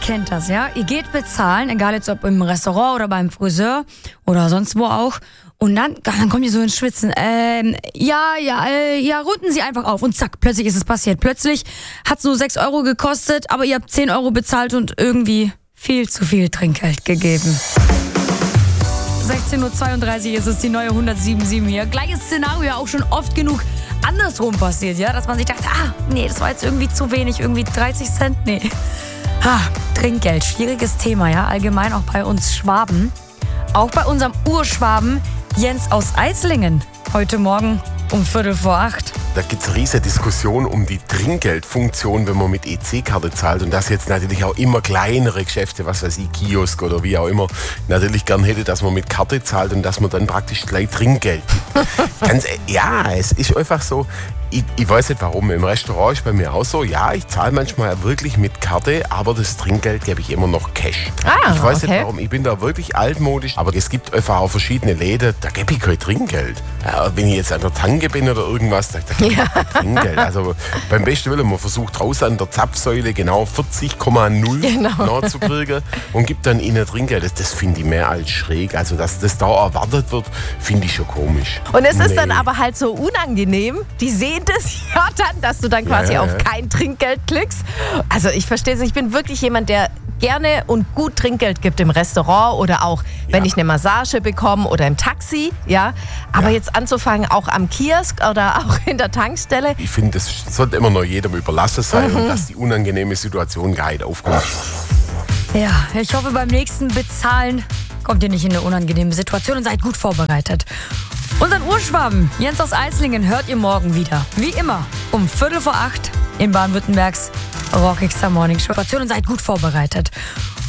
kennt das, ja? Ihr geht bezahlen, egal jetzt ob im Restaurant oder beim Friseur oder sonst wo auch. Und dann kommt ihr so ins Schwitzen. Runden Sie einfach auf. Und zack, plötzlich ist es passiert. Plötzlich hat es nur 6 Euro gekostet, aber ihr habt 10 Euro bezahlt und irgendwie viel zu viel Trinkgeld gegeben. 16.32 Uhr ist es, die neue 107.7 hier. Gleiches Szenario, auch schon oft genug andersrum passiert, ja? Dass man sich dachte, nee, das war jetzt irgendwie zu wenig, irgendwie 30 Cent, nee. Trinkgeld, schwieriges Thema, ja? Allgemein auch bei uns Schwaben. Auch bei unserem Urschwaben Jens aus Eislingen. Heute Morgen um 7:45. Da gibt es eine riesige Diskussion um die Trinkgeldfunktion, wenn man mit EC-Karte zahlt. Und das jetzt natürlich auch immer kleinere Geschäfte, was weiß ich, Kiosk oder wie auch immer, natürlich gern hätte, dass man mit Karte zahlt und dass man dann praktisch gleich Trinkgeld gibt. Es ist einfach so. Ich weiß nicht warum, im Restaurant ist bei mir auch so, ja, ich zahle manchmal wirklich mit Karte, aber das Trinkgeld gebe ich immer noch Cash. Ich weiß nicht warum, ich bin da wirklich altmodisch, aber es gibt einfach auch verschiedene Läden, da gebe ich kein Trinkgeld. Wenn ich jetzt an der Tanke bin oder irgendwas, da gebe ich kein Trinkgeld. Also beim besten Willen, man versucht draußen an der Zapfsäule genau 40,0 nachzukriegen und gibt dann ihnen Trinkgeld. Das finde ich mehr als schräg. Also dass das da erwartet wird, finde ich schon komisch. Und es ist dann aber halt so unangenehm, die sehen das ja dann, dass du dann quasi auf kein Trinkgeld klickst. Also ich verstehe es, ich bin wirklich jemand, der gerne und gut Trinkgeld gibt im Restaurant oder auch, wenn ich eine Massage bekomme oder im Taxi, ja. Aber jetzt anzufangen, auch am Kiosk oder auch in der Tankstelle. Ich finde, das sollte immer noch jedem überlassen sein und dass die unangenehme Situation gar nicht aufkommt. Ja, ich hoffe, beim nächsten Bezahlen kommt ihr nicht in eine unangenehme Situation und seid gut vorbereitet. Unseren Urschwaben, Jens aus Eislingen, hört ihr morgen wieder. Wie immer, um 7:45 in Baden-Württembergs Rock Extra Morning Show. Und seid gut vorbereitet.